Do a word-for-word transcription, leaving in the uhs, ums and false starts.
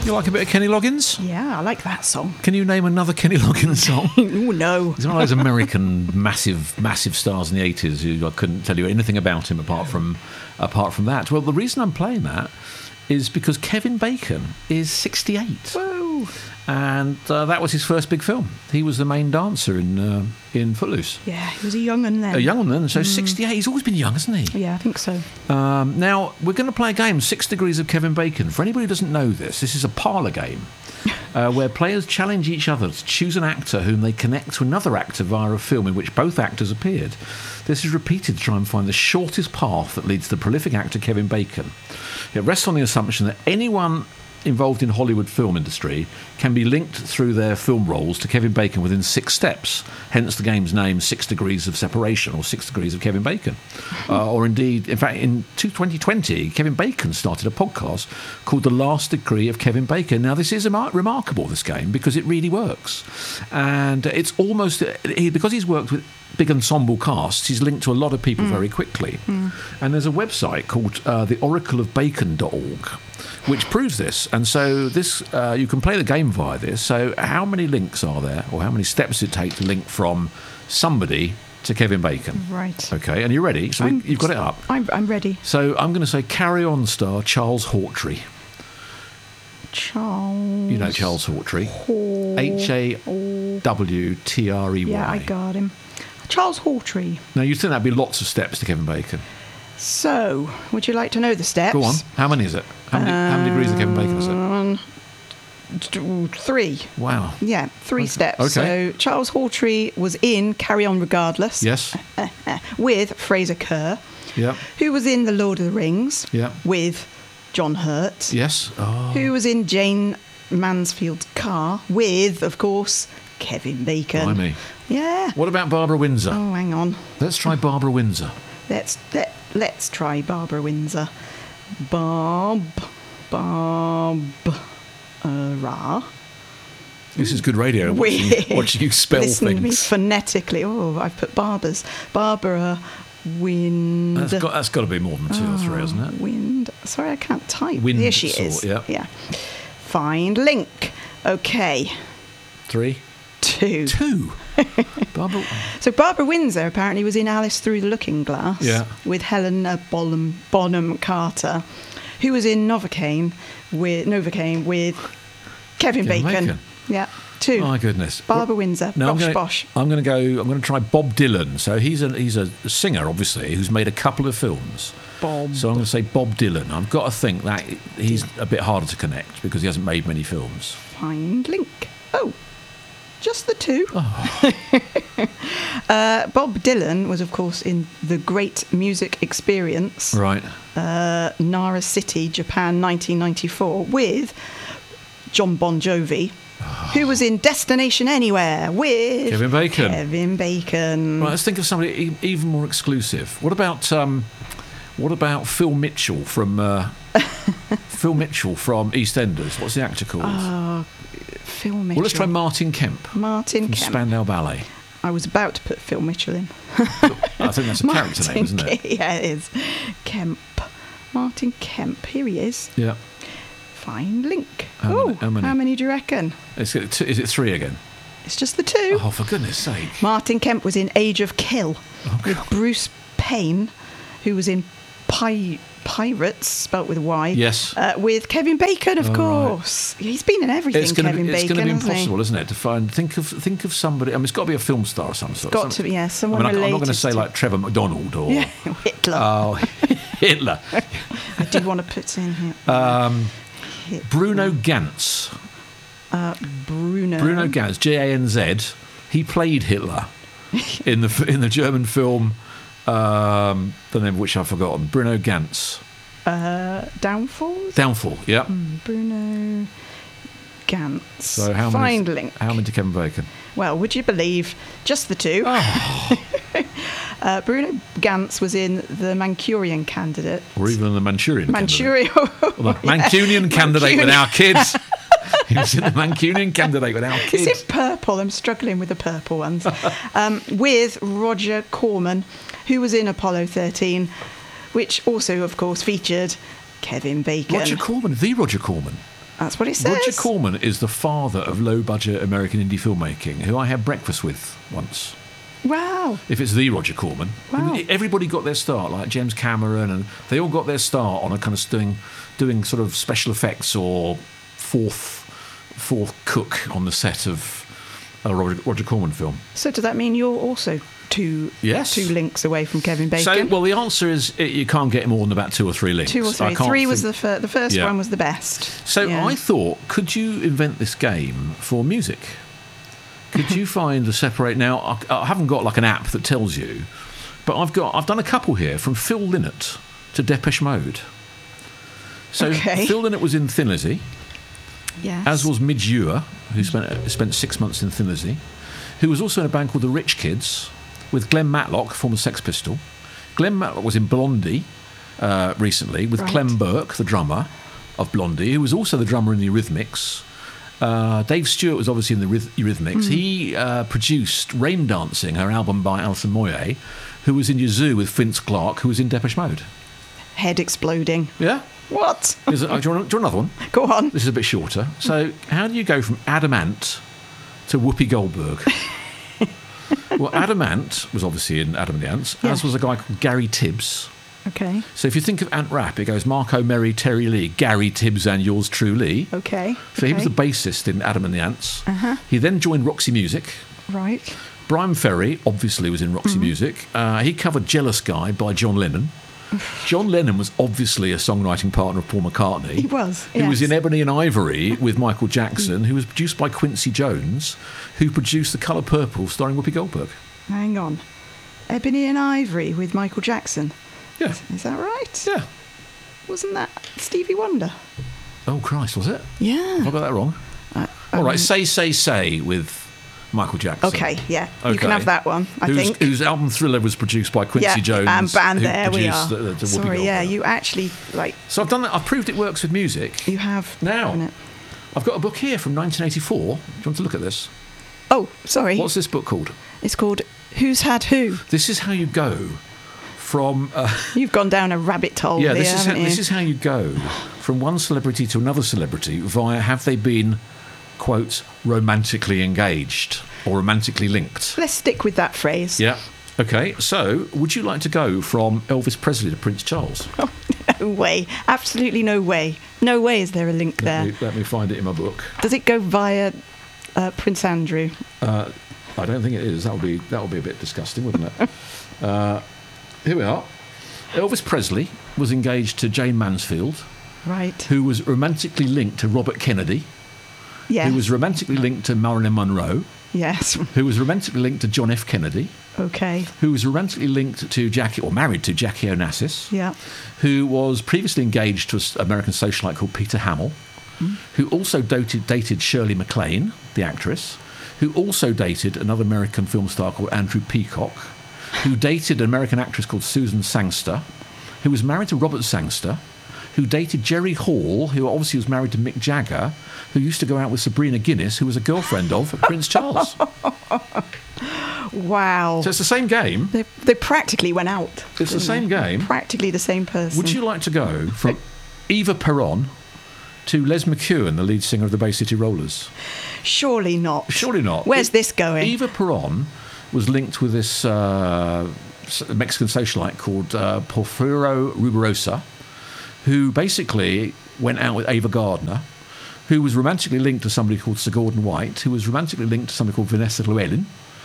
You like a bit of Kenny Loggins? Yeah, I like that song. Can you name another Kenny Loggins song? Oh, no. He's one of those American massive, massive stars in the eighties who I couldn't tell you anything about him apart from apart from that. Well, the reason I'm playing that is because Kevin Bacon is sixty-eight. Whoa. And uh, that was his first big film. He was the main dancer in uh, in Footloose. Yeah, he was a young un then. A young one then, so mm. sixty-eight. He's always been young, hasn't he? Yeah, I think so. Um, now, we're going to play a game, Six Degrees of Kevin Bacon. For anybody who doesn't know this, this is a parlour game uh, where players challenge each other to choose an actor whom they connect to another actor via a film in which both actors appeared. This is repeated to try and find the shortest path that leads to the prolific actor Kevin Bacon. It rests on the assumption that anyone involved in Hollywood film industry can be linked through their film roles to Kevin Bacon within six steps, hence the game's name, Six Degrees of Separation, or Six Degrees of Kevin Bacon. Uh, or indeed, in fact, in twenty twenty, Kevin Bacon started a podcast called The Last Degree of Kevin Bacon. Now, this is remar- remarkable, this game, because it really works. And it's almost, he, because he's worked with big ensemble casts, he's linked to a lot of people mm. very quickly. Mm. And there's a website called uh, the oracle of bacon dot org, which proves this. And so this uh, you can play the game via this. So how many links are there, or how many steps does it take to link from somebody to Kevin Bacon? Right. Okay, and you're ready? So we, you've got it up. I'm, I'm ready. So I'm going to say Carry On star Charles Hawtrey. Charles... You know Charles Hawtrey. Haw- H A W T R E Y. Yeah, I got him. Charles Hawtrey. Now, you'd think that'd be lots of steps to Kevin Bacon. So, would you like to know the steps? Go on. How many is it? How many, um, how many degrees of Kevin Bacon is it? Um, t- three. Wow. Yeah, three okay. steps. Okay. So, Charles Hawtrey was in Carry On Regardless. Yes. with Fraser Kerr. Yeah. Who was in The Lord of the Rings. Yeah. With John Hurt. Yes. Oh. Who was in Jane Mansfield's Car. With, of course, Kevin Bacon. Blimey. Yeah. What about Barbara Windsor? Oh, hang on. Let's try Barbara Windsor. Let's let let's try Barbara Windsor. Bob, Bob, uh, Ra. This is good radio. Watching, watching you spell Listen things. to me phonetically. Oh, I've put Barbara's. Barbara Wind. That's got, that's got to be more than two oh, or three, hasn't it? Wind. Sorry, I can't type. Wind Here she sort, is. Yeah. Yeah. Find link. Okay. Three. Two. Two. Barbara. So Barbara Windsor apparently was in Alice Through the Looking Glass yeah. with Helena Bonham, Bonham Carter, who was in Novocaine with Novocaine with Kevin, Kevin Bacon. Bacon. Yeah, two. My goodness. Barbara well, Windsor. No, bosh, I'm gonna, bosh. I'm going to go. I'm going to try Bob Dylan. So he's a he's a singer, obviously, who's made a couple of films. Bob. So I'm going to say Bob Dylan. I've got to think that he's a bit harder to connect because he hasn't made many films. Find link. Oh. Just the two. Oh. uh, Bob Dylan was, of course, in The Great Music Experience. Right. Uh, Nara City, Japan, nineteen ninety-four, with John Bon Jovi, oh. who was in Destination Anywhere with Kevin Bacon. Kevin Bacon. Right, let's think of somebody e- even more exclusive. What about um, what about Phil Mitchell from uh, Phil Mitchell from EastEnders? What's the actor called? Oh, Phil Mitchell. Well, let's try Martin Kemp. Martin from Kemp. Spandau Ballet. I was about to put Phil Mitchell in. I think that's a character name, isn't it? Yeah, it is. Kemp. Martin Kemp. Here he is. Yeah. Find link. How oh, many, how many? How many do you reckon? Is it, two, is it three again? It's just the two. Oh, for goodness sake. Martin Kemp was in Age of Kill oh, with God. Bruce Payne, who was in Pi- Pirates, spelt with a Y. Yes. Uh, with Kevin Bacon, of oh, course. Right. He's been in everything, it's gonna Kevin be, it's Bacon, going to be hasn't impossible, he? isn't it, to find... Think of think of somebody... I mean, it's got to be a film star or some sort. It's got some, to be, yeah, someone I mean, related I'm not going to say, to... like, Trevor McDonald or... Yeah, Hitler. Oh, Hitler. I do want to put in here. Um, Hitler. Bruno Gantz. Uh, Bruno. Bruno Gantz, G A N Z. He played Hitler in the in the German film, um, the name of which I've forgotten. Bruno Gantz. Uh, Downfall? Downfall, yeah. Mm, Bruno Gantz. So how Find many? link. How many to Kevin Bacon? Well, would you believe just the two? Oh. uh, Bruno Gantz was in The Mancunian Candidate. Or even the Manchurian Manchurian. Candidate. Well, the Mancunian yeah. Candidate Mancunian. with our kids. He was in the Mancunian Candidate with our kids. It's in purple. I'm struggling with the purple ones. um, with Roger Corman, who was in Apollo thirteen, which also, of course, featured Kevin Bacon. Roger Corman, the Roger Corman. That's what it says. Roger Corman is the father of low-budget American indie filmmaking, who I had breakfast with once. Wow. If it's the Roger Corman. Wow. Everybody got their start, like James Cameron, and they all got their start on a kind of doing, doing sort of special effects or fourth, fourth cook on the set of a Roger, Roger Corman film. So does that mean you're also two Yes. two links away from Kevin Bacon? So, well, the answer is uh, you can't get more than about two or three links. Two or I three. can't Three was think- the fir- the first Yeah. one was the best. So Yeah. I thought, could you invent this game for music? Could you find the separate? Now I, I haven't got like an app that tells you, but I've got I've done a couple here from Phil Lynott to Depeche Mode. So Okay. Phil Lynott was in Thin Lizzy, Yes. as was Midge Ure, who spent spent six months in Thin Lizzy, who was also in a band called the Rich Kids with Glenn Matlock, former Sex Pistol. Glenn Matlock was in Blondie uh, recently with Right. Clem Burke, the drummer of Blondie, who was also the drummer in the Eurythmics. Uh, Dave Stewart was obviously in the Euryth- Eurythmics. Mm. He uh, produced Rain Dancing, her album by Alison Moyet, who was in Yazoo with Vince Clarke, who was in Depeche Mode. Head exploding. Yeah? What? Is it, uh, do, you want, do you want another one? Go on. This is a bit shorter. So, how do you go from Adam Ant to Whoopi Goldberg? Well, Adam Ant was obviously in Adam and the Ants, Yeah. as was a guy called Gary Tibbs. Okay. So, if you think of Ant Rap, it goes Marco, Merry, Terry Lee, Gary Tibbs, and yours truly. Okay. So, he was okay. the bassist in Adam and the Ants. Uh-huh. He then joined Roxy Music. Right. Brian Ferry obviously was in Roxy Mm-hmm. Music. Uh, he covered Jealous Guy by John Lennon. John Lennon was obviously a songwriting partner of Paul McCartney. He was, Who was yes. in Ebony and Ivory with Michael Jackson, who was produced by Quincy Jones, who produced The Colour Purple starring Whoopi Goldberg. Hang on. Ebony and Ivory with Michael Jackson. Yeah. Is that right? Yeah. Wasn't that Stevie Wonder? Oh, Christ, was it? Yeah. Have I got that wrong? Uh, All right, um, Say, Say, Say with Michael Jackson. Okay, yeah. You Okay. can have that one, I whose, think. Whose album Thriller was produced by Quincy yeah, Jones. and band who there we produced are. The, the Whoopi Sorry, yeah, Goldberg. you actually, like, So I've done that. I've proved it works with music. you have. Now, haven't it? I've got a book here from nineteen eighty-four. Do you want to look at this? Oh, sorry. What's this book called? It's called Who's Had Who? This is how you go from. Uh, You've gone down a rabbit hole yeah, here, this is how, haven't you? this is how you go from one celebrity to another celebrity via have they been, quote, romantically engaged or romantically linked. Let's stick with that phrase. Yeah. Okay. So, would you like to go from Elvis Presley to Prince Charles? Oh, no way. Absolutely no way. No way is there a link Let there. me, let me find it in my book. Does it go via uh, Prince Andrew? Uh, I don't think it is. That would be that would be a bit disgusting, wouldn't it? uh, here we are. Elvis Presley was engaged to Jane Mansfield, Right. who was romantically linked to Robert Kennedy, Yes. who was romantically linked to Marilyn Monroe, Yes. who was romantically linked to John F. Kennedy, Okay. who was romantically linked to Jackie, or married to Jackie Onassis, Yeah. who was previously engaged to an American socialite called Peter Hamill, Mm. who also dated, dated Shirley MacLaine, the actress, who also dated another American film star called Andrew Peacock, who dated an American actress called Susan Sangster, who was married to Robert Sangster, who dated Jerry Hall, who obviously was married to Mick Jagger, who used to go out with Sabrina Guinness, who was a girlfriend of Prince Charles. Wow. So it's the same game. They, they practically went out. It's the didn't same they? game. Practically the same person. Would you like to go from Eva Peron to Les McKeown, the lead singer of the Bay City Rollers? Surely not. Surely not. Where's E- this going? Eva Peron was linked with this uh, s- Mexican socialite called uh, Porfirio Rubirosa, who basically went out with Ava Gardner, who was romantically linked to somebody called Sir Gordon White, who was romantically linked to somebody called Vanessa Llewellyn,